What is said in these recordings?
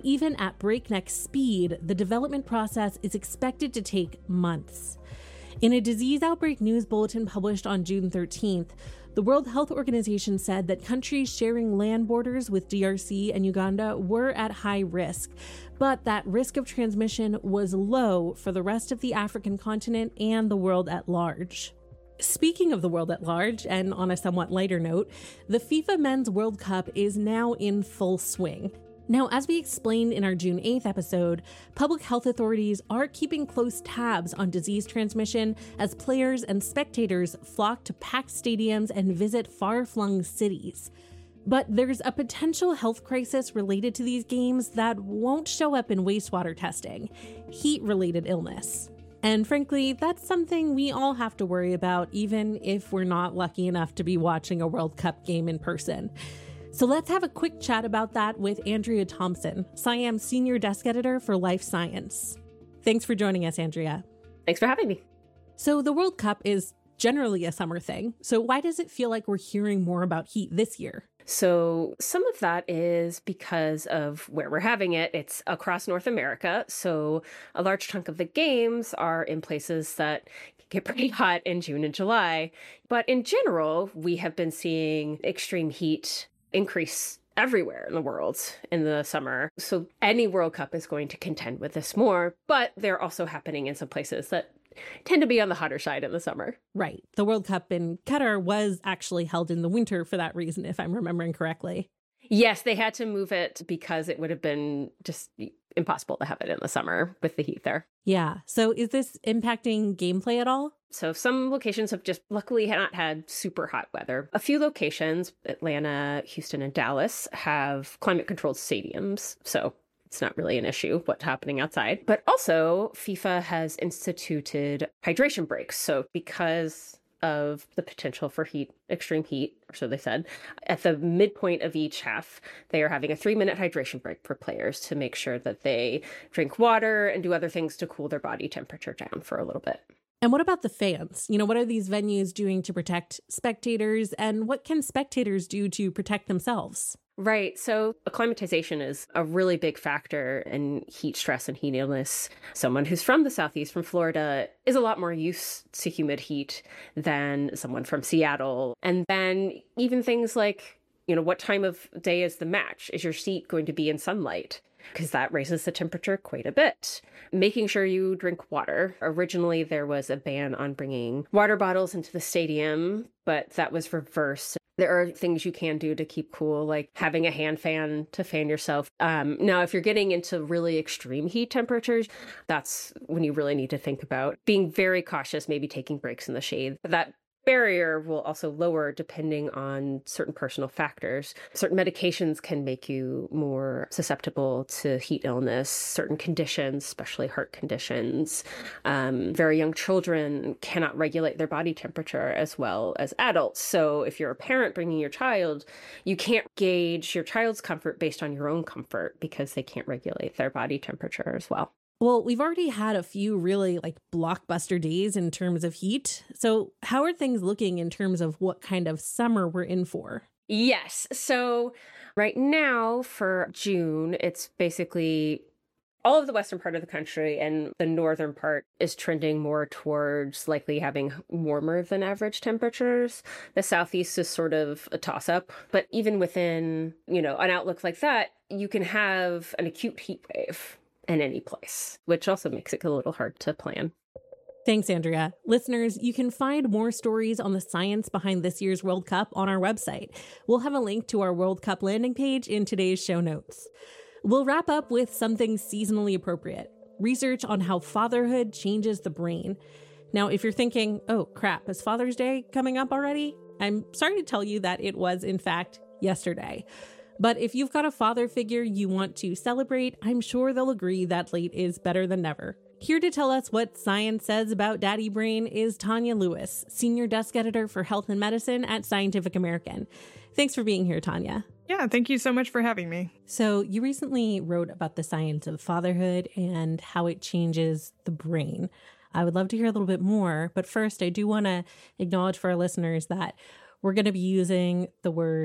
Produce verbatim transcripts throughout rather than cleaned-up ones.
Even at breakneck speed, the development process is expected to take months. In a disease outbreak news bulletin published on June thirteenth, the World Health Organization said that countries sharing land borders with D R C and Uganda were at high risk, but that risk of transmission was low for the rest of the African continent and the world at large. Speaking of the world at large, and on a somewhat lighter note, the FIFA Men's World Cup is now in full swing. Now, as we explained in our June eighth episode, public health authorities are keeping close tabs on disease transmission as players and spectators flock to packed stadiums and visit far-flung cities. But there's a potential health crisis related to these games that won't show up in wastewater testing: heat-related illness. And frankly, that's something we all have to worry about, even if we're not lucky enough to be watching a World Cup game in person. So let's have a quick chat about that with Andrea Thompson, SciAm's senior desk editor for Life Science. Thanks for joining us, Andrea. Thanks for having me. So the World Cup is generally a summer thing. So why does it feel like we're hearing more about heat this year? So some of that is because of where we're having it. It's across North America. So a large chunk of the games are in places that get pretty hot in June and July. But in general, we have been seeing extreme heat increase everywhere in the world in the summer. So any World Cup is going to contend with this more, but they're also happening in some places that tend to be on the hotter side in the summer. Right. The World Cup in Qatar was actually held in the winter for that reason, if I'm remembering correctly. Yes, they had to move it because it would have been just impossible to have it in the summer with the heat there. Yeah. So is this impacting gameplay at all? So some locations have just luckily not had super hot weather. A few locations, Atlanta, Houston, and Dallas, have climate-controlled stadiums. So it's not really an issue what's happening outside. But also, FIFA has instituted hydration breaks. So because of the potential for heat, extreme heat, or so they said, at the midpoint of each half, they are having a three-minute hydration break for players to make sure that they drink water and do other things to cool their body temperature down for a little bit. And what about the fans? You know, what are these venues doing to protect spectators, and what can spectators do to protect themselves? Right. So acclimatization is a really big factor in heat stress and heat illness. Someone who's from the Southeast, from Florida, is a lot more used to humid heat than someone from Seattle. And then even things like, you know, what time of day is the match? Is your seat going to be in sunlight? Because that raises the temperature quite a bit. Making sure you drink water. Originally, there was a ban on bringing water bottles into the stadium, but that was reversed. There are things you can do to keep cool, like having a hand fan to fan yourself. Um, now, if you're getting into really extreme heat temperatures, that's when you really need to think about being very cautious, maybe taking breaks in the shade. That barrier will also lower depending on certain personal factors. Certain medications can make you more susceptible to heat illness, certain conditions, especially heart conditions. Um, very young children cannot regulate their body temperature as well as adults. So if you're a parent bringing your child, you can't gauge your child's comfort based on your own comfort because they can't regulate their body temperature as well. Well, we've already had a few really like blockbuster days in terms of heat. So how are things looking in terms of what kind of summer we're in for? Yes. So right now for June, it's basically all of the western part of the country, and the northern part is trending more towards likely having warmer than average temperatures. The southeast is sort of a toss-up. But even within, you know, an outlook like that, you can have an acute heat wave in any place, which also makes it a little hard to plan. Thanks, Andrea. Listeners, you can find more stories on the science behind this year's World Cup on our website. We'll have a link to our World Cup landing page in today's show notes. We'll wrap up with something seasonally appropriate: research on how fatherhood changes the brain. Now, if you're thinking, oh crap, is Father's Day coming up already? I'm sorry to tell you that it was, in fact, yesterday. But if you've got a father figure you want to celebrate, I'm sure they'll agree that late is better than never. Here to tell us what science says about daddy brain is Tanya Lewis, senior desk editor for health and medicine at Scientific American. Thanks for being here, Tanya. Yeah, thank you so much for having me. So you recently wrote about the science of fatherhood and how it changes the brain. I would love to hear a little bit more, but first I do want to acknowledge for our listeners that we're going to be using the words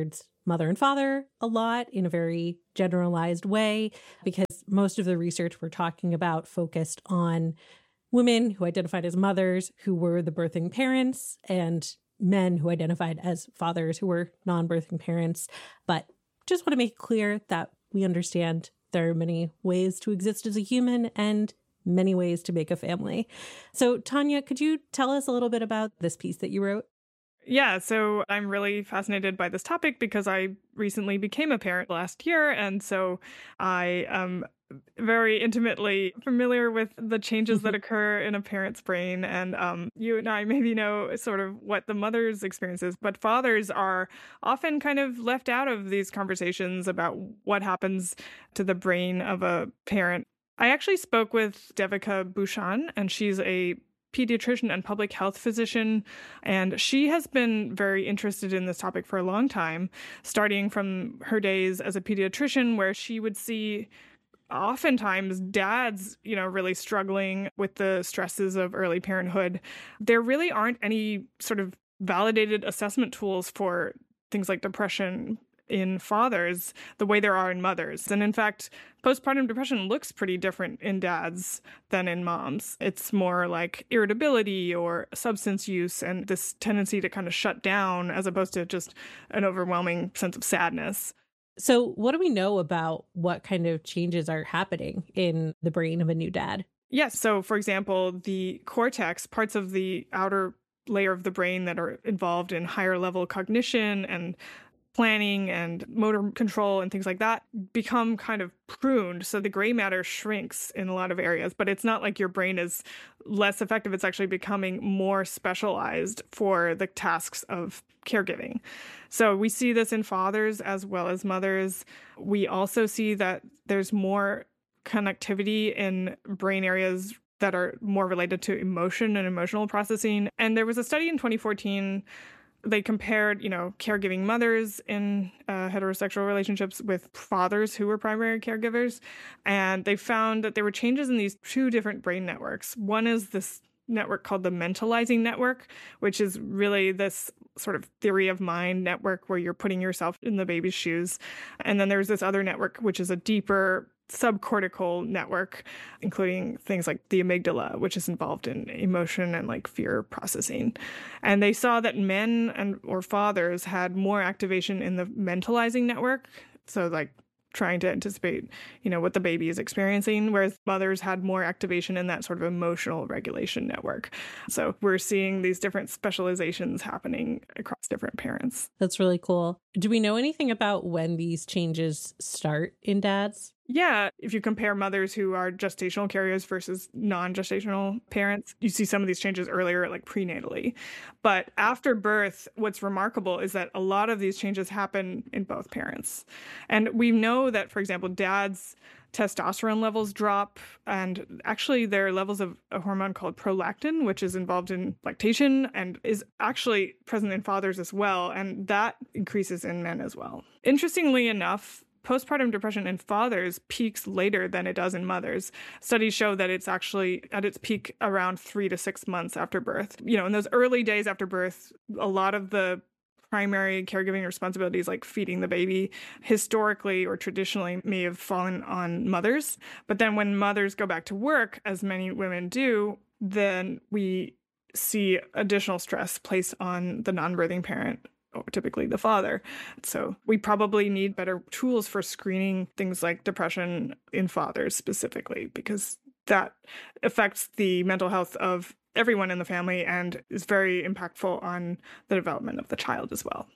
mother and father a lot in a very generalized way, because most of the research we're talking about focused on women who identified as mothers who were the birthing parents and men who identified as fathers who were non-birthing parents. But just want to make it clear that we understand there are many ways to exist as a human and many ways to make a family. So, Tanya, could you tell us a little bit about this piece that you wrote? Yeah, so I'm really fascinated by this topic because I recently became a parent last year. And so I am very intimately familiar with the changes that occur in a parent's brain. And um, you and I maybe know sort of what the mother's experience is, but fathers are often kind of left out of these conversations about what happens to the brain of a parent. I actually spoke with Devika Bhushan, and she's a pediatrician and public health physician, and she has been very interested in this topic for a long time, starting from her days as a pediatrician, where she would see oftentimes dads, you know, really struggling with the stresses of early parenthood. There really aren't any sort of validated assessment tools for things like depression in fathers the way there are in mothers. And in fact, postpartum depression looks pretty different in dads than in moms. It's more like irritability or substance use and this tendency to kind of shut down as opposed to just an overwhelming sense of sadness. So what do we know about what kind of changes are happening in the brain of a new dad? Yes. So, for example, the cortex, parts of the outer layer of the brain that are involved in higher level cognition and planning and motor control and things like that become kind of pruned. So the gray matter shrinks in a lot of areas, but it's not like your brain is less effective. It's actually becoming more specialized for the tasks of caregiving. So we see this in fathers as well as mothers. We also see that there's more connectivity in brain areas that are more related to emotion and emotional processing. And there was a study in twenty fourteen. They compared, you know, caregiving mothers in uh, heterosexual relationships with fathers who were primary caregivers. And they found that there were changes in these two different brain networks. One is this network called the mentalizing network, which is really this sort of theory of mind network where you're putting yourself in the baby's shoes. And then there's this other network, which is a deeper subcortical network, including things like the amygdala, which is involved in emotion and like fear processing. And they saw that men and or fathers had more activation in the mentalizing network. So like trying to anticipate, you know, what the baby is experiencing, whereas mothers had more activation in that sort of emotional regulation network. So we're seeing these different specializations happening across different parents. That's really cool. Do we know anything about when these changes start in dads? Yeah, if you compare mothers who are gestational carriers versus non-gestational parents, you see some of these changes earlier, like prenatally. But after birth, what's remarkable is that a lot of these changes happen in both parents. And we know that, for example, dads' testosterone levels drop, and actually their levels of a hormone called prolactin, which is involved in lactation and is actually present in fathers as well. And that increases in men as well. Interestingly enough, postpartum depression in fathers peaks later than it does in mothers. Studies show that it's actually at its peak around three to six months after birth. You know, in those early days after birth, a lot of the primary caregiving responsibilities like feeding the baby historically or traditionally may have fallen on mothers. But then when mothers go back to work, as many women do, then we see additional stress placed on the non-birthing parent, or typically the father. So we probably need better tools for screening things like depression in fathers specifically, because that affects the mental health of everyone in the family and is very impactful on the development of the child as well.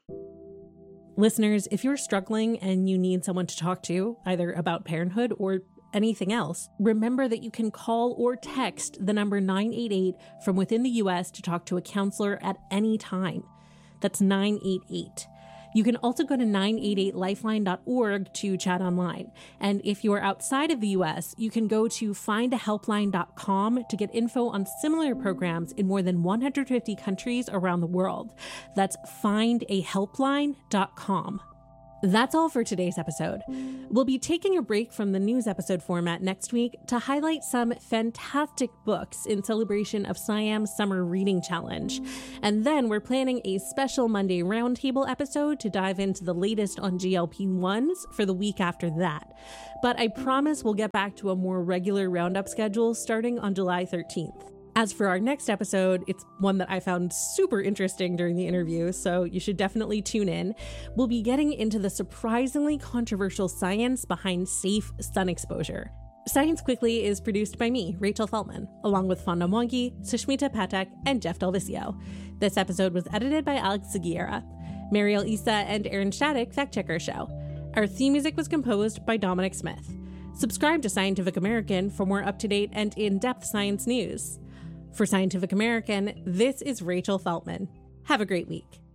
Listeners, if you're struggling and you need someone to talk to, either about parenthood or anything else, remember that you can call or text the number nine eight eight from within the U S to talk to a counselor at any time. That's nine eight eight. You can also go to nine eight eight lifeline dot org to chat online. And if you're outside of the U S, you can go to find a helpline dot com to get info on similar programs in more than one hundred fifty countries around the world. That's find a helpline dot com. That's all for today's episode. We'll be taking a break from the news episode format next week to highlight some fantastic books in celebration of SciAm's Summer Reading Challenge. And then we're planning a special Monday Roundtable episode to dive into the latest on G L P ones for the week after that. But I promise we'll get back to a more regular roundup schedule starting on July thirteenth. As for our next episode, it's one that I found super interesting during the interview, so you should definitely tune in. We'll be getting into the surprisingly controversial science behind safe sun exposure. Science Quickly is produced by me, Rachel Feltman, along with Fonda Mwangi, Sushmita Patek, and Jeff Delvisio. This episode was edited by Alex Seguiera. Mariel Issa and Aaron Shattuck fact-check our show. Our theme music was composed by Dominic Smith. Subscribe to Scientific American for more up-to-date and in-depth science news. For Scientific American, this is Rachel Feltman. Have a great week.